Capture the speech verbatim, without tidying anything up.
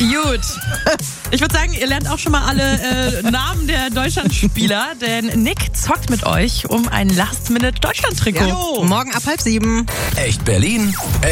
Gut. Ich würde sagen, ihr lernt auch schon mal alle äh, Namen der Deutschlandspieler, denn Nick zockt mit euch um ein Last-Minute-Deutschland-Trikot. Ja, morgen ab halb sieben. Echt Berlin,